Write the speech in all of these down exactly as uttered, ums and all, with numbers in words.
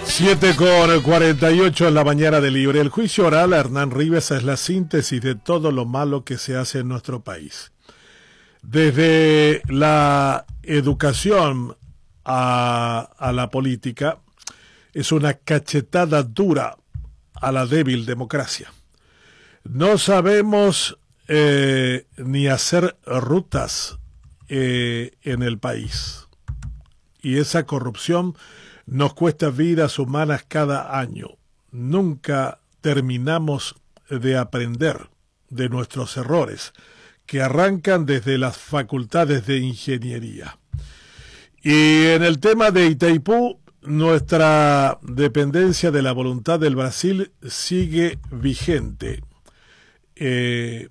siete con cuarenta y ocho en la mañana de Libre. El juicio oral a Hernán Rivas es la síntesis de todo lo malo que se hace en nuestro país. Desde la educación a, a la política, es una cachetada dura a la débil democracia. No sabemos eh, ni hacer rutas eh, en el país. Y esa corrupción nos cuesta vidas humanas cada año. Nunca terminamos de aprender de nuestros errores, que arrancan desde las facultades de ingeniería. Y en el tema de Itaipú, nuestra dependencia de la voluntad del Brasil sigue vigente, eh,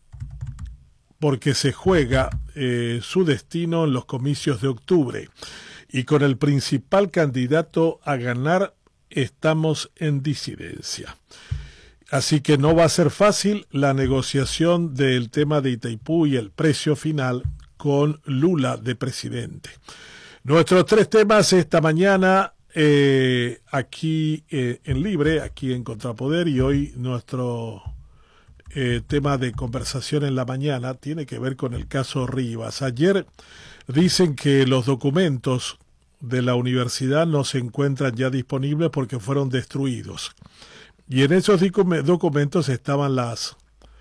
porque se juega eh, su destino en los comicios de octubre. Y con el principal candidato a ganar estamos en disidencia. Así que no va a ser fácil la negociación del tema de Itaipú y el precio final con Lula de presidente. Nuestros tres temas esta mañana eh, aquí eh, en Libre, aquí en Contrapoder, y hoy nuestro eh, tema de conversación en la mañana tiene que ver con el caso Rivas. Ayer dicen que los documentos de la universidad no se encuentran ya disponibles porque fueron destruidos. Y en esos documentos estaban las,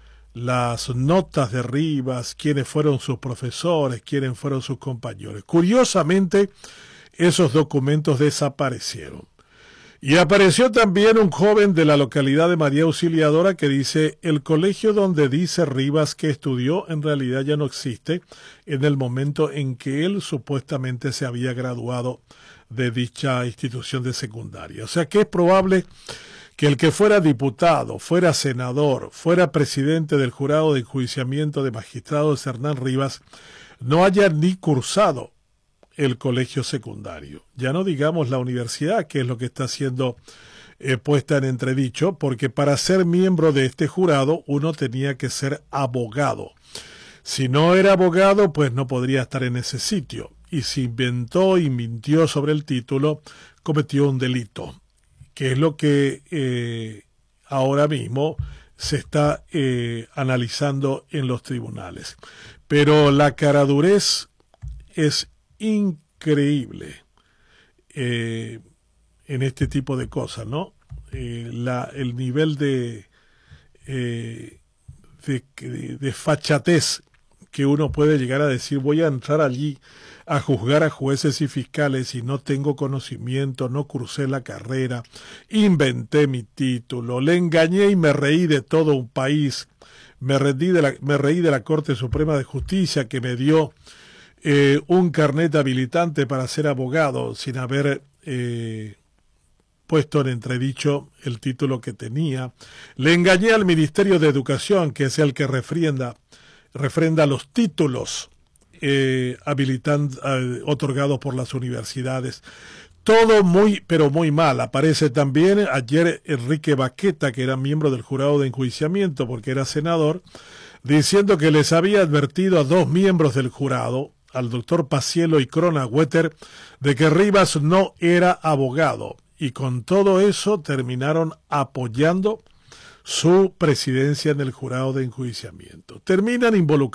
las notas de Rivas, quiénes fueron sus profesores, quiénes fueron sus compañeros. Curiosamente, esos documentos desaparecieron. Y apareció también un joven de la localidad de María Auxiliadora que dice, el colegio donde dice Rivas que estudió en realidad ya no existe en el momento en que él supuestamente se había graduado de dicha institución de secundaria. O sea que es probable que el que fuera diputado, fuera senador, fuera presidente del jurado de enjuiciamiento de magistrados Hernán Rivas, no haya ni cursado el colegio secundario. Ya no digamos la universidad, que es lo que está siendo eh, puesta en entredicho, porque para ser miembro de este jurado uno tenía que ser abogado. Si no era abogado, pues no podría estar en ese sitio. Y si inventó y mintió sobre el título, cometió un delito, que es lo que eh, ahora mismo se está eh, analizando en los tribunales. Pero la caradurez es increíble eh, en este tipo de cosas, ¿no? Eh, la, el nivel de, eh, de, de, de fachatez que uno puede llegar a decir, voy a entrar allí a juzgar a jueces y fiscales y no tengo conocimiento, no cursé la carrera, inventé mi título, le engañé y me reí de todo un país, me, rendí de la, me reí de la Corte Suprema de Justicia que me dio Eh, un carnet habilitante para ser abogado sin haber eh, puesto en entredicho el título que tenía. Le engañé al Ministerio de Educación, que es el que refrenda, refrenda los títulos eh, habilitan, eh, otorgados por las universidades. Todo muy, pero muy mal. Aparece también ayer Enrique Baqueta, que era miembro del jurado de enjuiciamiento porque era senador, diciendo que les había advertido a dos miembros del jurado, al doctor Pacielo y Cronagüeter, de que Rivas no era abogado, y con todo eso terminaron apoyando su presidencia en el jurado de enjuiciamiento. Terminan involucrados